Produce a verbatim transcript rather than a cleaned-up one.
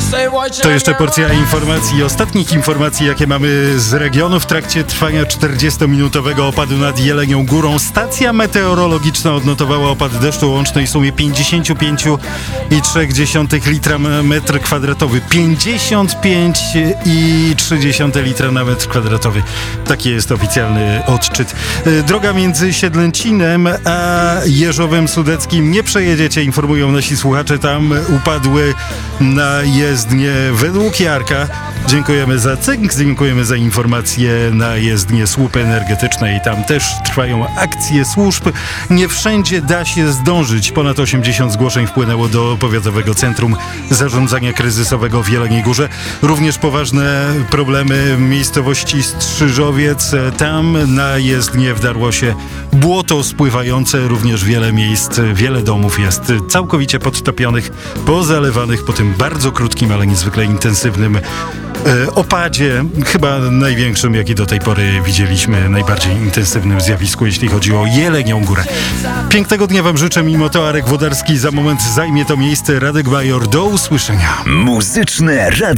To jeszcze porcja informacji, ostatnich informacji, jakie mamy z regionu. W trakcie trwania czterdziestominutowego opadu nad Jelenią Górą stacja meteorologiczna odnotowała opad deszczu o łącznej sumie pięćdziesiąt pięć przecinek trzy litra na metr kwadratowy. pięćdziesiąt pięć przecinek trzy litra na metr kwadratowy. Taki jest oficjalny odczyt. Droga między Siedlęcinem a Jeżowem Sudeckim nie przejedziecie, informują nasi słuchacze. Tam upadły na jezdnię według Jarka. Dziękujemy za cynk, dziękujemy za informacje na jezdnię słupy energetycznej. Tam też trwają akcje służb. Nie wszędzie da się zdążyć. Ponad osiemdziesiąt zgłoszeń wpłynęło do Powiatowego Centrum Zarządzania Kryzysowego w Jeleniej Górze. Również poważne problemy w miejscowości Strzyżowiec. Tam na jezdnię wdarło się błoto spływające. Również wiele miejsc, wiele domów jest całkowicie podtopionych, pozalewanych po tym bardzo krótkim, ale niezwykle intensywnym e, opadzie. Chyba największym, jaki do tej pory widzieliśmy, najbardziej intensywnym zjawisku, jeśli chodzi o Jelenią Górę. Pięknego dnia wam życzę, mimo to Arek Włodarski za moment zajmie to miejsce. Radek Bajor, do usłyszenia. Muzyczne Radio.